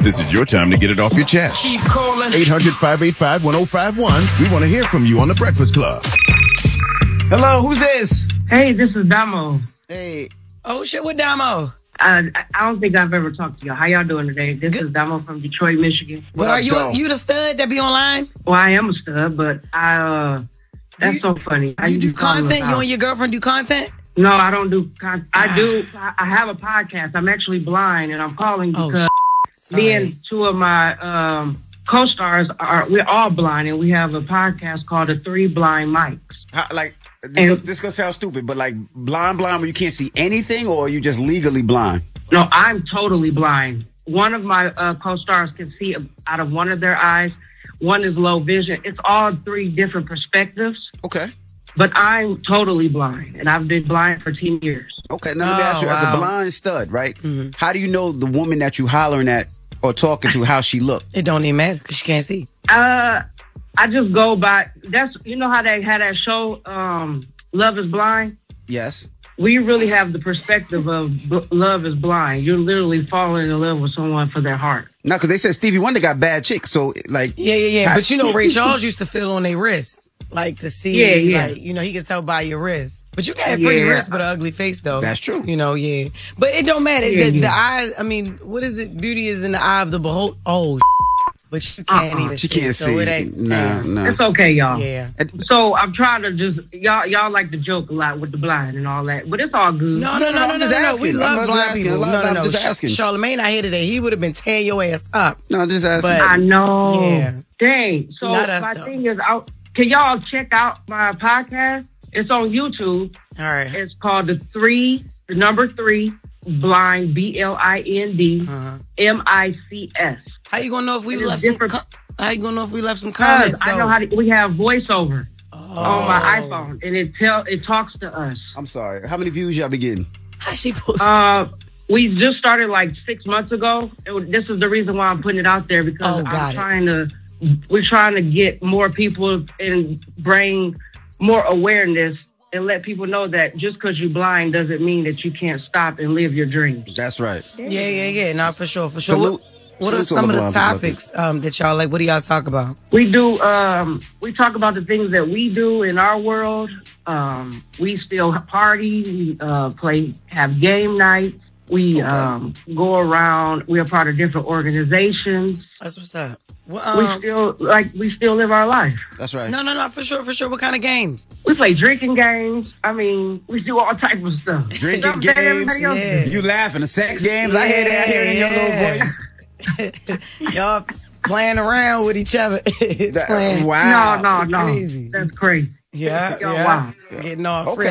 This is your time to get it off your chest. Keep calling. 800-585-1051. We want to hear from you on The Breakfast Club. Hello, who's this? Hey, this is Damo. Hey. Oh, shit, what Damo? I don't think I've ever talked to y'all. How y'all doing today? This is Damo from Detroit, Michigan. But are you the stud that be online? Well, I am a stud, but that's so funny. You do content? You and your girlfriend do content? No, I don't do content. I have a podcast. I'm actually blind, and I'm calling because me and two of my co-stars we're all blind, and we have a podcast called The Three Blind Mics. This gonna sound stupid, but like blind where you can't see anything, or are you just legally blind? No, I'm totally blind. One of my co-stars can see out of one of their eyes. One is low vision. It's all three different perspectives. Okay. But I'm totally blind, and I've been blind for 10 years. Okay, now let me ask you, as a blind stud, right? Mm-hmm. How do you know the woman that you hollering at or talking to, how she look? It don't even matter because she can't see. I just go by, you know how they had that show, Love is Blind? Yes. We really have the perspective of Love is Blind. You're literally falling in love with someone for their heart. No, because they said Stevie Wonder got bad chicks, so like... Yeah. But you know, Ray Charles used to feel on their wrists. Like to see, like, you know, he can tell by your wrist. But you got a pretty wrist but an ugly face, though. That's true. You know, But it don't matter. The eyes, I mean, what is it? Beauty is in the eye of the beholder. Oh, but you can't even see. She can't see. So it ain't. No. It's okay, y'all. Yeah. So I'm trying to just, y'all like to joke a lot with the blind and all that, but it's all good. No. We love blind people. No. Charlamagne out here today. He would have been tearing your ass up. No, just asking. But, I know. Yeah. Dang. So my thing is, can y'all check out my podcast? It's on YouTube. All right. It's called the number 3, Blind, BLIND, MICS. How you gonna know if we left some? How you gonna know if we left some comments? I know we have voiceover on my iPhone, and it talks to us. I'm sorry. How many views y'all be getting? How she posted? We just started like 6 months ago. This is the reason why I'm putting it out there because we're trying to get more people and bring more awareness and let people know that just because you're blind doesn't mean that you can't stop and live your dreams. That's right. Yeah. No, for sure. What are some of the topics that y'all like? What do y'all talk about? We do. We talk about the things that we do in our world. We still party. We have game nights. We go around. We are part of different organizations. That's what's up. We still live our life. That's right. No, for sure. What kind of games? We play drinking games. I mean, we do all type of stuff. Drinking games. You laughing? The sex games. I hear it in your little voice. Y'all playing around with each other. Wow. No. Crazy. That's crazy. Yeah. Wow. Getting all fresh.